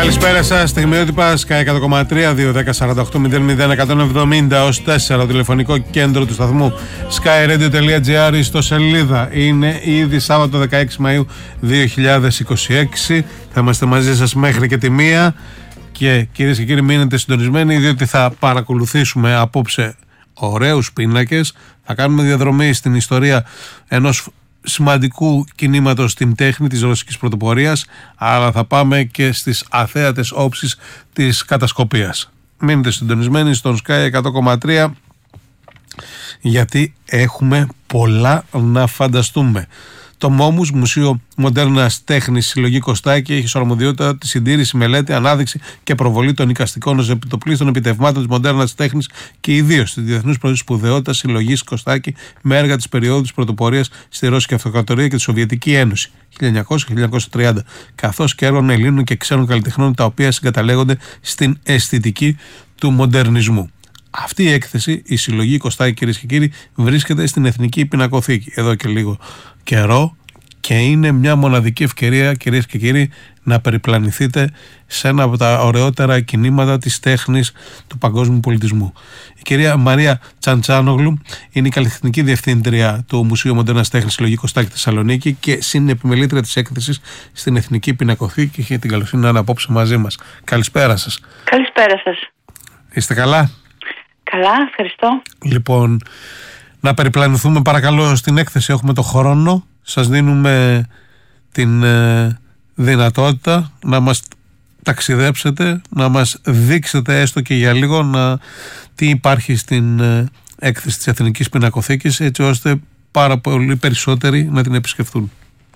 Καλησπέρα σας, στιγμιότυπα Sky 100,3, 2-10-48-00-170 ως 4, τηλεφωνικό κέντρο του σταθμού skyradio.gr, στο σελίδα. Είναι ήδη Σάββατο 16 Μαΐου 2026. Θα είμαστε μαζί σας μέχρι και τη 1. Και κυρίες και κύριοι, μείνετε συντονισμένοι, διότι θα παρακολουθήσουμε απόψε ωραίους πίνακες. Θα κάνουμε διαδρομή στην ιστορία ενός σημαντικού κινήματος στην τέχνη της ρωσικής πρωτοπορίας, αλλά θα πάμε και στις αθέατες όψεις της κατασκοπίας. Μείνετε συντονισμένοι στον Sky 100,3, γιατί έχουμε πολλά να φανταστούμε. Το ΜΟΜΟΥΣ, Μουσείο Μοντέρνας Τέχνης, Συλλογή Κωστάκη, έχει ως αρμοδιότητα τη συντήρηση, μελέτη, ανάδειξη και προβολή των εικαστικών ως επιτοπλίστων επιτευγμάτων της μοντέρνας τέχνης και ιδίως της διεθνούς σπουδαιότητας Συλλογής Κωστάκη με έργα της περίοδου της πρωτοπορίας στη Ρώσικη Αυτοκρατορία και τη Σοβιετική Ένωση 1900-1930, καθώς και έργων Ελλήνων και ξένων καλλιτεχνών, τα οποία συγκαταλέγονται στην αισθητική του μοντερνισμού. Αυτή η έκθεση, η Συλλογή Κωστάκη, κυρίες και κύριοι, βρίσκεται στην Εθνική Πινακοθήκη εδώ και λίγο καιρό και είναι μια μοναδική ευκαιρία, κυρίες και κύριοι, να περιπλανηθείτε σε ένα από τα ωραιότερα κινήματα της τέχνης του παγκόσμιου πολιτισμού. Η κυρία Μαρία Τσαντσάνογλου είναι η καλλιτεχνική διευθύντρια του Μουσείου Μοντέρνας Τέχνης Συλλογή Κωστάκη Θεσσαλονίκη και συνεπιμελήτρια της έκθεσης στην Εθνική Πινακοθήκη και έχει την καλοσύνη να είναι απόψε μαζί μας. Καλησπέρα σας. Καλησπέρα σας. Είστε καλά? Καλά, ευχαριστώ. Λοιπόν, να περιπλανηθούμε παρακαλώ στην έκθεση. Έχουμε το χρόνο. Σας δίνουμε την δυνατότητα να μας ταξιδέψετε, να μας δείξετε έστω και για λίγο τι υπάρχει στην έκθεση της Εθνικής Πινακοθήκης, έτσι ώστε πάρα πολύ περισσότεροι να την επισκεφθούν.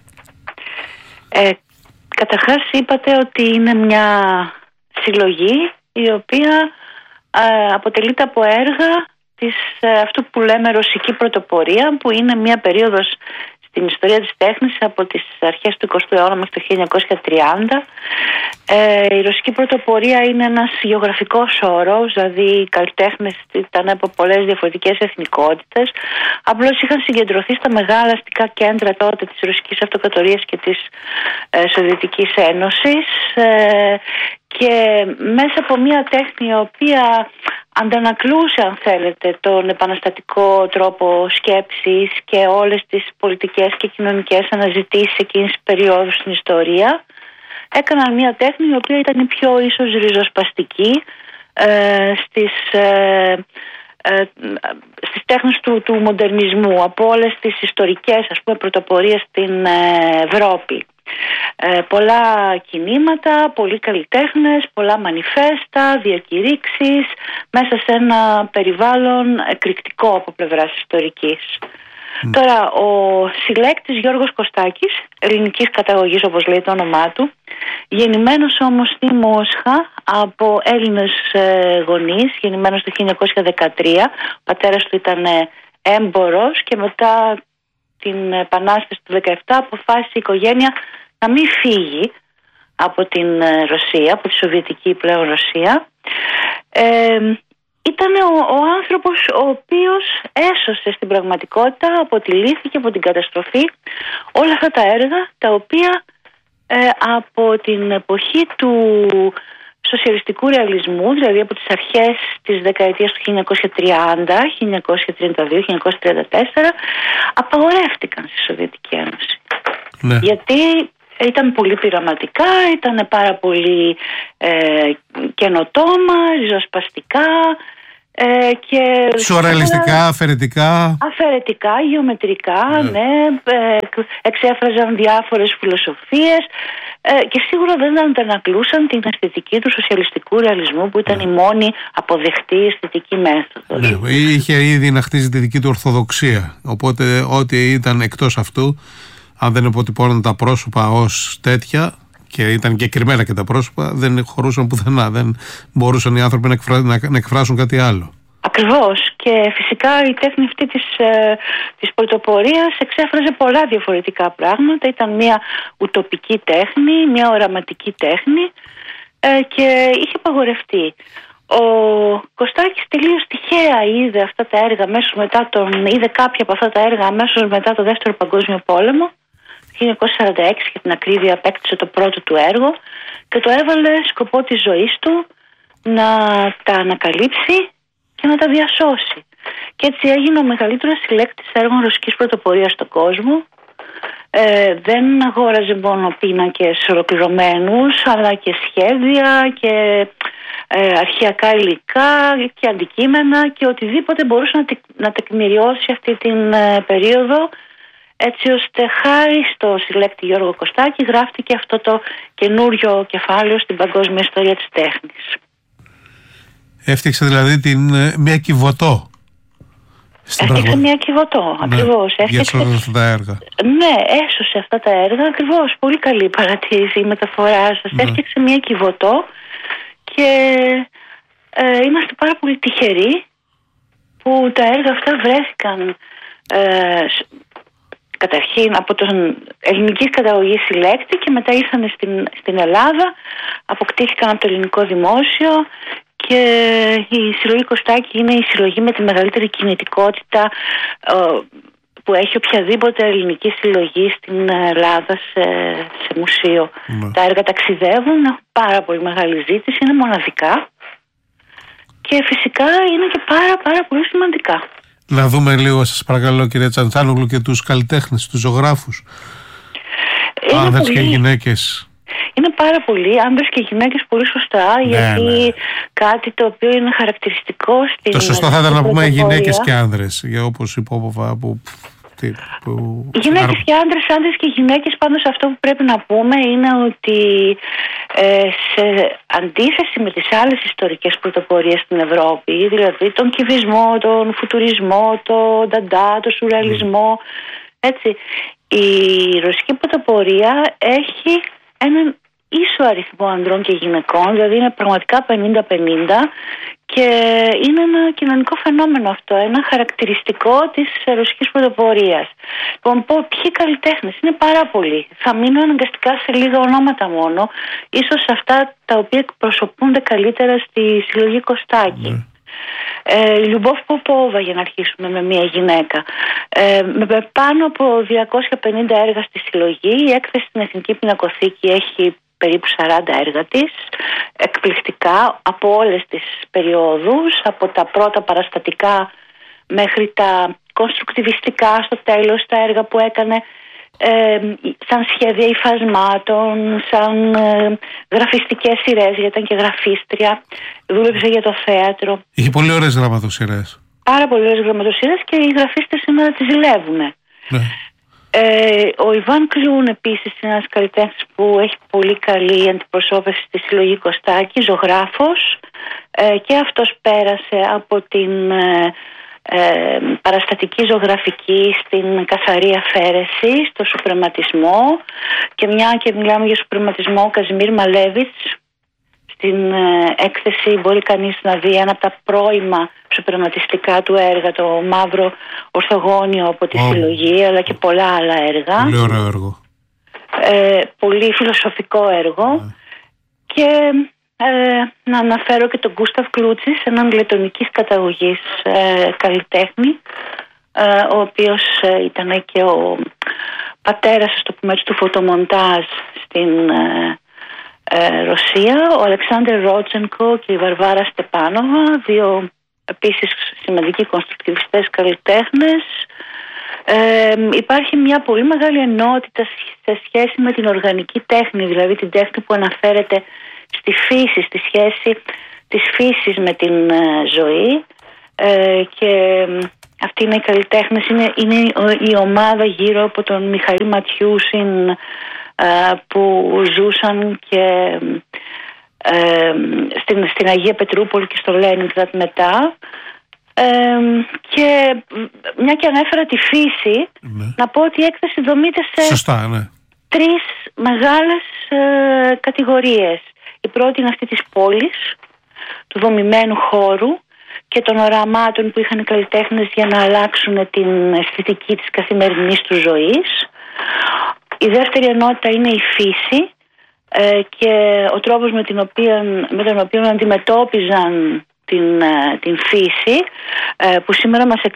Καταρχάς είπατε ότι είναι μια συλλογή η οποία αποτελείται από έργα της αυτού που λέμε ρωσική πρωτοπορία, που είναι μια περίοδος στην ιστορία της τέχνης από τις αρχές του 20ου αιώνα μέχρι το 1930. Η ρωσική πρωτοπορία είναι ένας γεωγραφικός όρος, δηλαδή οι καλλιτέχνες ήταν από πολλές διαφορετικές εθνικότητες, απλώς είχαν συγκεντρωθεί στα μεγάλα αστικά κέντρα τότε της Ρωσικής Αυτοκρατορίας και της Σοβιετικής Ένωσης, και μέσα από μια τέχνη η οποία αντανακλούσε, αν θέλετε, τον επαναστατικό τρόπο σκέψης και όλες τις πολιτικές και κοινωνικές αναζητήσεις εκείνης της περίοδου στην ιστορία, έκαναν μια τέχνη η οποία ήταν η πιο ίσως ριζοσπαστική στις τέχνες του μοντερνισμού από όλες τις ιστορικές, ας πούμε, πρωτοπορίες στην Ευρώπη. Πολλά κινήματα, πολλοί καλλιτέχνες, πολλά μανιφέστα, διακηρύξεις μέσα σε ένα περιβάλλον εκρηκτικό από πλευράς ιστορικής. Τώρα, ο συλλέκτης Γιώργος Κωστάκης, ελληνικής καταγωγής όπως λέει το όνομά του, γεννημένος όμως στη Μόσχα από Έλληνες γονείς, γεννημένος το 1913, ο πατέρας του ήταν έμπορος και μετά την Επανάσταση του 1917 αποφάσισε η οικογένεια να μην φύγει από την Ρωσία, από τη Σοβιετική πλέον Ρωσία. Ήταν ο άνθρωπος ο οποίος έσωσε στην πραγματικότητα από τη λύθη και από την καταστροφή όλα αυτά τα έργα, τα οποία από την εποχή του σοσιαλιστικού ρεαλισμού, δηλαδή από τις αρχές της δεκαετίας του 1930, 1932, 1934, απαγορεύτηκαν στη Σοβιετική Ένωση. Ναι. Γιατί ήταν πολύ πειραματικά, ήταν πάρα πολύ καινοτόμα, ριζοσπαστικά και σουρεαλιστικά, αφαιρετικά, γεωμετρικά, ναι, εξέφραζαν διάφορες φιλοσοφίες και σίγουρα δεν αντανακλούσαν την αισθητική του σοσιαλιστικού ρεαλισμού, που ήταν η μόνη αποδεκτή αισθητική μέθοδος. Ναι, είχε ήδη να χτίζει τη δική του ορθοδοξία, οπότε ό,τι ήταν εκτός αυτού, αν δεν αποτυπώναν τα πρόσωπα ως τέτοια, και ήταν και κρυμμένα και τα πρόσωπα, δεν χωρούσαν πουθενά. Δεν μπορούσαν οι άνθρωποι να εκφράσουν κάτι άλλο. Ακριβώς. Και φυσικά η τέχνη αυτή της πρωτοπορίας εξέφραζε πολλά διαφορετικά πράγματα. Ήταν μια ουτοπική τέχνη, μια οραματική τέχνη και είχε απαγορευτεί. Ο Κωστάκης τελείως τυχαία είδε αυτά τα έργα είδε κάποια από αυτά τα έργα αμέσως μετά το Δεύτερο Παγκόσμιο Πόλεμο. Το 1946 για την ακρίβεια απέκτησε το πρώτο του έργο και το έβαλε σκοπό της ζωής του να τα ανακαλύψει και να τα διασώσει. Και έτσι έγινε ο μεγαλύτερος συλλέκτης έργων ρωσικής πρωτοπορίας στον κόσμο. Δεν αγόραζε μόνο πίνακες ολοκληρωμένους, αλλά και σχέδια και αρχαιακά υλικά και αντικείμενα και οτιδήποτε μπορούσε να τεκμηριώσει αυτή την περίοδο, έτσι ώστε χάρη στο συλλέκτη Γιώργο Κωστάκη γράφτηκε αυτό το καινούριο κεφάλαιο στην παγκόσμια ιστορία της τέχνης. Έφτιαξε δηλαδή μια κυβωτό. Έφτιαξε μια κυβωτό, ακριβώς. Για όλα αυτά τα έργα. Ναι, έσωσε αυτά τα έργα, ακριβώς. Πολύ καλή παρατήρηση η μεταφορά σας. Έφτιαξε μια κυβωτό και είμαστε πάρα πολύ τυχεροί που τα έργα αυτά βρέθηκαν καταρχήν από τον ελληνικής καταγωγής συλλέκτη και μετά ήρθαν στην Ελλάδα, αποκτήθηκαν από το ελληνικό δημόσιο. Και η συλλογή Κωστάκη είναι η συλλογή με τη μεγαλύτερη κινητικότητα που έχει οποιαδήποτε ελληνική συλλογή στην Ελλάδα σε μουσείο. Τα έργα ταξιδεύουν, έχουν πάρα πολύ μεγάλη ζήτηση, είναι μοναδικά και φυσικά είναι και πάρα πολύ σημαντικά. Να δούμε λίγο, σας παρακαλώ, κυρία Τσαντσάνογλου, και τους καλλιτέχνες, τους ζωγράφους, άνδρες και γυναίκες. Είναι πάρα πολλοί άνδρες και γυναίκες, πολύ σωστά, γιατί κάτι το οποίο είναι χαρακτηριστικό στην... Το σωστό θα ήταν να πούμε γυναίκες και άνδρες, όπως υπόβοβα γυναίκες και άνδρες, άνδρες και γυναίκες. Πάντως αυτό που πρέπει να πούμε είναι ότι σε αντίθεση με τις άλλες ιστορικές πρωτοπορίες στην Ευρώπη, δηλαδή τον κυβισμό, τον φουτουρισμό, τον νταντά, τον σουρεαλισμό, έτσι, η ρωσική πρωτοπορία έχει έναν ίσο αριθμό ανδρών και γυναικών, δηλαδή είναι πραγματικά 50-50 και είναι ένα κοινωνικό φαινόμενο αυτό, ένα χαρακτηριστικό της ρωσικής πρωτοπορίας. Λοιπόν, ποιοι καλλιτέχνες, είναι πάρα πολλοί. Θα μείνω αναγκαστικά σε λίγα ονόματα μόνο, ίσως αυτά τα οποία εκπροσωπούνται καλύτερα στη συλλογή Κωστάκη. Η Λιουμπόφ Ποπόβα, για να αρχίσουμε με μια γυναίκα, με πάνω από 250 έργα στη συλλογή. Η έκθεση στην Εθνική Πινακοθήκη έχει περίπου 40 έργα της, εκπληκτικά από όλες τις περιόδους, από τα πρώτα παραστατικά μέχρι τα κονστρουκτιβιστικά στο τέλος, τα έργα που έκανε σαν σχέδια υφασμάτων, σαν γραφιστικές σειρές, γιατί ήταν και γραφίστρια, δούλεψε για το θέατρο. Είχε πολύ ωραίες γραμματοσειρές. Πάρα πολύ ωραίες γραμματοσειρές και οι γραφίστες σήμερα τις ζηλεύουνε. Ναι. Ο Ιβάν Κλούν επίσης είναι ένας καλλιτέχνης που έχει πολύ καλή αντιπροσώπευση στη συλλογή Κωστάκη, ζωγράφος, και αυτός πέρασε από την παραστατική ζωγραφική στην καθαρή αφαίρεση, στο σουπρεματισμό, και μια και μιλάμε για σουπρεματισμό, ο Καζιμίρ Μαλέβιτς στην έκθεση μπορεί κανείς να δει ένα από τα πρώιμα σουπρεματιστικά του έργα, το μαύρο ορθογώνιο από τη συλλογή, αλλά και πολλά άλλα έργα. Πολύ ωραίο έργο. Πολύ φιλοσοφικό έργο. Και να αναφέρω και τον Γκούσταβ Κλούτσις, έναν λετονικής καταγωγής καλλιτέχνη, ο οποίος ήταν και ο πατέρας, ας το πούμε έτσι, του φωτομοντάζ στην Ρωσία, ο Αλεξάνδρ Ρότσενκο και η Βαρβάρα Στεπάνοβα, δύο επίσης σημαντικοί κονστρουκτιβιστές καλλιτέχνες. Υπάρχει μια πολύ μεγάλη ενότητα σε σχέση με την οργανική τέχνη, δηλαδή την τέχνη που αναφέρεται στη φύση, στη σχέση της φύσης με την ζωή, και αυτοί είναι οι καλλιτέχνες, είναι η ομάδα γύρω από τον Μιχαήλ Ματιούσιν, που ζούσαν και στην Αγία Πετρούπολη και στο Λένινγκραντ μετά. Και μια και ανέφερα τη φύση, να πω ότι η έκθεση δομείται σε τρεις μεγάλες κατηγορίες. Η πρώτη είναι αυτή της πόλης, του δομημένου χώρου και των οραμάτων που είχαν οι καλλιτέχνες για να αλλάξουν την αισθητική της καθημερινής του ζωής. Η δεύτερη ενότητα είναι η φύση και ο τρόπος με τον οποίο αντιμετώπιζαν την φύση, που σήμερα μας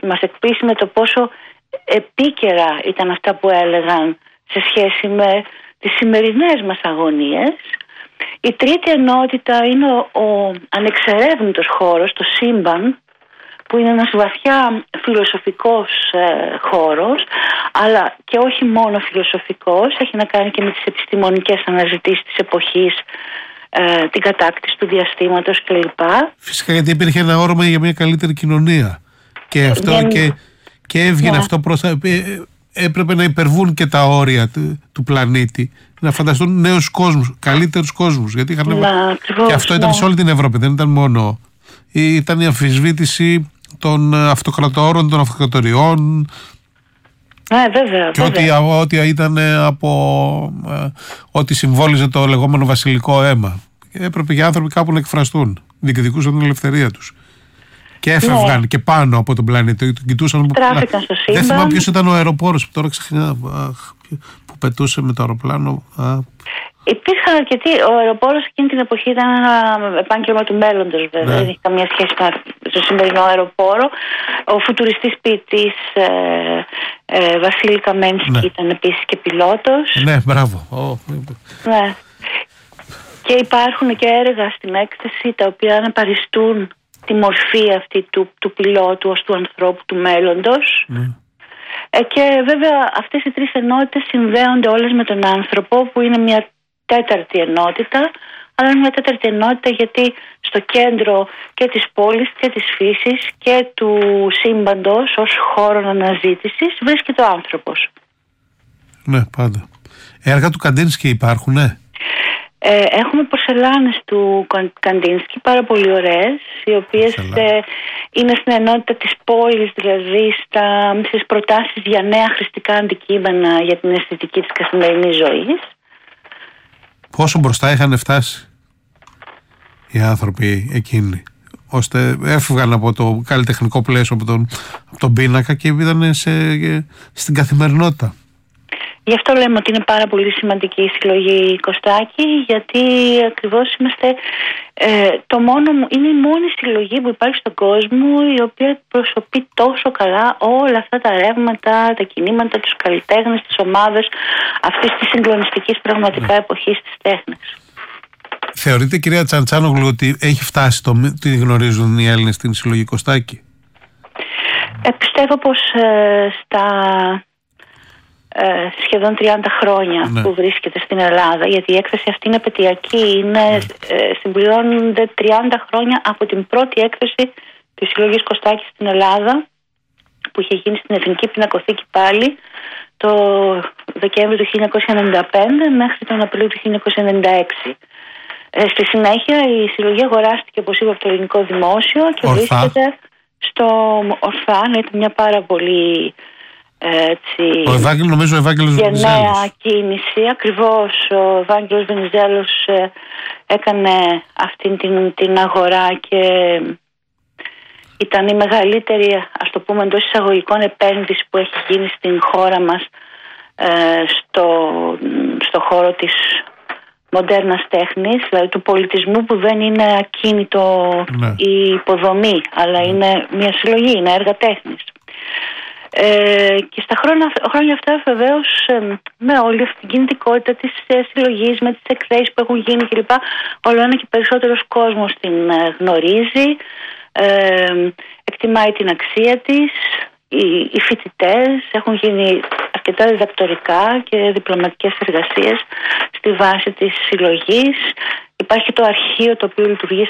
εκπλήσει με το πόσο επίκαιρα ήταν αυτά που έλεγαν σε σχέση με τις σημερινές μας αγωνίες. Η τρίτη ενότητα είναι ο ανεξερεύνητος χώρος, το σύμπαν, που είναι ένας βαθιά φιλοσοφικός χώρος, αλλά και όχι μόνο φιλοσοφικός, έχει να κάνει και με τις επιστημονικές αναζητήσεις της εποχής, την κατάκτηση του διαστήματος κλπ. Φυσικά, γιατί υπήρχε ένα όρομα για μια καλύτερη κοινωνία και αυτό και έβγαινε αυτό προς τα... Έπρεπε να υπερβούν και τα όρια του πλανήτη, να φανταστούν νέους κόσμους, καλύτερους κόσμους, γιατί και αυτό ήταν σε όλη την Ευρώπη, δεν ήταν μόνο. Ήταν η αμφισβήτηση των αυτοκρατόρων, των αυτοκρατοριών. Βέβαια. Και ό,τι ήταν ό,τι συμβόλιζε το λεγόμενο βασιλικό αίμα. Έπρεπε οι άνθρωποι κάπου να εκφραστούν. Διεκδικούσαν την ελευθερία τους. Και έφευγαν και πάνω από τον πλανήτη. Κοιτούσαν. Τράφηκαν στο σύμπαν. Δεν θυμάμαι ποιος ήταν ο αεροπόρος που τώρα ξεχνά. Που πετούσε με το αεροπλάνο. Υπήρχαν αρκετοί. Ο αεροπόρος εκείνη την εποχή ήταν ένα επάγγελμα του μέλλοντος, βέβαια. Δεν έχει καμία σχέση με το σημερινό αεροπόρο. Ο φουτουριστής ποιητής Βασίλη Καμένσκι ήταν επίσης και πιλότος. Ναι, μπράβο. Ναι. Και υπάρχουν και έργα στην έκθεση τα οποία αναπαριστούν τη μορφή αυτή του πιλότου ως του ανθρώπου του μέλλοντος. Και βέβαια αυτές οι τρεις ενότητες συνδέονται όλες με τον άνθρωπο, που είναι μια τέταρτη ενότητα, αλλά είναι μια τέταρτη ενότητα γιατί στο κέντρο και της πόλης και της φύσης και του σύμπαντος ως χώρο αναζήτησης βρίσκεται ο άνθρωπος. Ναι, πάντα. Έργα του Καντίνσκι υπάρχουν, ναι. Έχουμε πορσελάνες του Καντίνσκι, πάρα πολύ ωραίες, οι οποίες είναι στην ενότητα της πόλης, δηλαδή στις προτάσεις για νέα χρηστικά αντικείμενα για την αισθητική της καθημερινής ζωής. Πόσο μπροστά είχαν φτάσει οι άνθρωποι εκείνοι, ώστε έφυγαν από το καλλιτεχνικό πλαίσιο, από τον πίνακα και ήταν στην καθημερινότητα. Γι' αυτό λέμε ότι είναι πάρα πολύ σημαντική η συλλογή Κωστάκη, γιατί ακριβώς είναι η μόνη συλλογή που υπάρχει στον κόσμο η οποία προσωπεί τόσο καλά όλα αυτά τα ρεύματα, τα κινήματα, τους καλλιτέχνες, τις ομάδες αυτής της συγκλονιστικής πραγματικά εποχής της τέχνης. Θεωρείτε, κυρία Τσαντσάνογλου, ότι έχει φτάσει τι γνωρίζουν οι Έλληνες στην συλλογή Κωστάκη? Πιστεύω πως στα σχεδόν 30 χρόνια που βρίσκεται στην Ελλάδα, γιατί η έκθεση αυτή είναι επαιτειακή, συμπληρώνονται 30 χρόνια από την πρώτη έκθεση της συλλογής Κωστάκη στην Ελλάδα, που είχε γίνει στην Εθνική Πινακοθήκη πάλι το Δεκέμβριο του 1995 μέχρι τον Απρίλιο του 1996. Στη συνέχεια η συλλογή αγοράστηκε, όπως είπα, από το Ελληνικό Δημόσιο και βρίσκεται στο Ορθά. Είναι μια πάρα πολύ γενναία κίνηση. Ακριβώς ο Ευάγγελος Βενιζέλος έκανε αυτήν την αγορά και ήταν η μεγαλύτερη, ας το πούμε εντός εισαγωγικών, επένδυση που έχει γίνει στην χώρα μας στο χώρο της μοντέρνας τέχνης, δηλαδή του πολιτισμού, που δεν είναι ακίνητο η υποδομή, αλλά είναι μια συλλογή, είναι έργα τέχνης. Και στα χρόνια αυτά βεβαίως, με όλη αυτή την κινητικότητα της συλλογής, με τις εκθέσεις που έχουν γίνει κλπ, όλο ένα και περισσότερος κόσμος την γνωρίζει, εκτιμάει την αξία της. Οι φοιτητές, έχουν γίνει αρκετά διδακτορικά και διπλωματικές εργασίες στη βάση της συλλογής. Υπάρχει το αρχείο, το οποίο λειτουργεί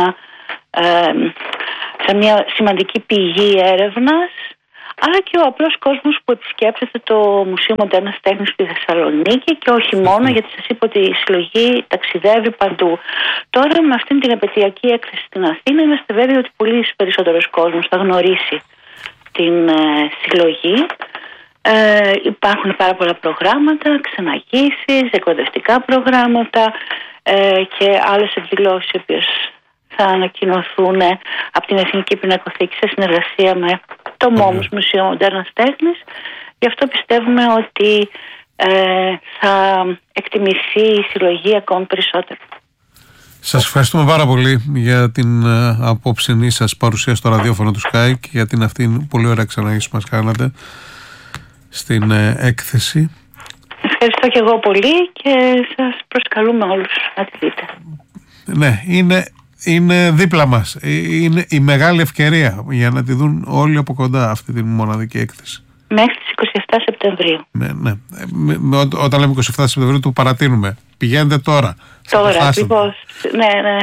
σαν μια σημαντική πηγή έρευνας, αλλά και ο απλός κόσμος που επισκέπτεται το Μουσείο Μοντέρνας Τέχνης στη Θεσσαλονίκη και όχι μόνο, γιατί σας είπα ότι η συλλογή ταξιδεύει παντού. Τώρα με αυτήν την επαιτειακή έκθεση στην Αθήνα είμαστε βέβαιοι ότι πολύ περισσότερος κόσμος θα γνωρίσει την συλλογή. Υπάρχουν πάρα πολλά προγράμματα, ξεναγήσεις, εκπαιδευτικά προγράμματα και άλλες εκδηλώσεις οι οποίες θα ανακοινωθούν από την Εθνική Πινακοθήκη σε συνεργασία με το ΜΟΜΣ, Μουσείο Μοντέρνας Τέχνης. Γι' αυτό πιστεύουμε ότι θα εκτιμηθεί η συλλογή ακόμη περισσότερο. Σας ευχαριστούμε πάρα πολύ για την απόψινή σας παρουσία στο ραδιόφωνο του Sky και για την αυτήν πολύ ωραία ξεναγήση που μας κάνατε στην έκθεση. Ευχαριστώ και εγώ πολύ και σας προσκαλούμε όλους να τη δείτε. Ναι, είναι δίπλα μας. Είναι η μεγάλη ευκαιρία για να τη δουν όλοι από κοντά αυτή τη μοναδική έκθεση. Μέχρι τις 27 Σεπτεμβρίου. Ναι. Όταν λέμε 27 Σεπτεμβρίου το παρατείνουμε. Πηγαίνετε τώρα. Τώρα, ακριβώς. Ναι.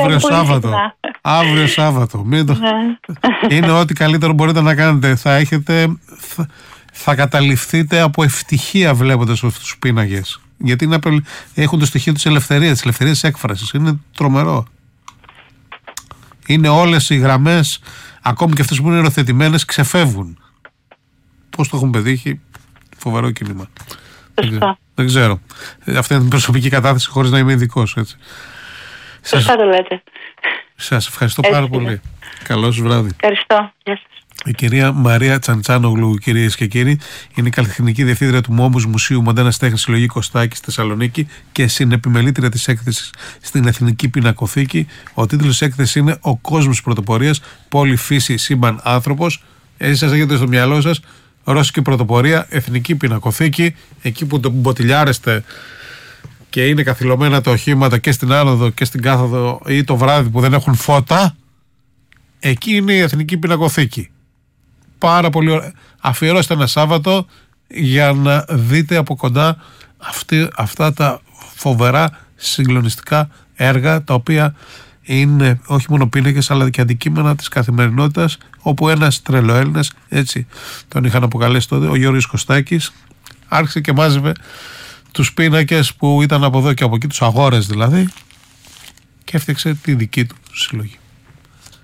Αύριο Σάββατο. Είναι ό,τι καλύτερο μπορείτε να κάνετε. Θα καταληφθείτε από ευτυχία βλέποντας αυτούς τους πίνακες. Γιατί έχουν το στοιχείο της ελευθερίας της έκφρασης. Είναι τρομερό. Είναι όλες οι γραμμές, ακόμη και αυτές που είναι ερωθετημένες, ξεφεύγουν. Πώς το έχουν πετύχει, φοβερό κίνημα. Δεν ξέρω. Αυτή είναι την προσωπική κατάθεση χωρίς να είμαι ειδικός. Σωστά το λέτε. Σας ευχαριστώ πάρα πολύ. Καλό σας βράδυ. Ευχαριστώ. Γεια σας. Η κυρία Μαρία Τσαντσάνογλου, κυρίες και κύριοι, είναι η καλλιτεχνική διευθύντρια του Μόμπους Μουσείου Μοντέρνας Τέχνης Συλλογή Κωστάκη στη Θεσσαλονίκη και συνεπιμελήτρια της έκθεσης στην Εθνική Πινακοθήκη. Ο τίτλος της έκθεσης είναι «Ο κόσμος πρωτοπορίας, πόλη, φύση, σύμπαν, άνθρωπος». Εσείς σας έχετε στο μυαλό σας Ρώσικη πρωτοπορία, Εθνική Πινακοθήκη, εκεί που το μποτιλιάρεστε και είναι καθυλωμένα τα οχήματα και στην άνοδο και στην κάθοδο ή το βράδυ που δεν έχουν φώτα. Εκεί είναι η Εθνική Πινακοθήκη. Πάρα πολύ ωραία. Αφιερώστε ένα Σάββατο για να δείτε από κοντά αυτά τα φοβερά συγκλονιστικά έργα, τα οποία είναι όχι μόνο πίνακες αλλά και αντικείμενα της καθημερινότητας, όπου ένας τρελοέλληνας, έτσι τον είχαν αποκαλέσει τότε, ο Γιώργος Κωστάκης, άρχισε και μάζευε τους πίνακες που ήταν από εδώ και από εκεί, τους αγόρες δηλαδή, και έφτιαξε τη δική του συλλογή.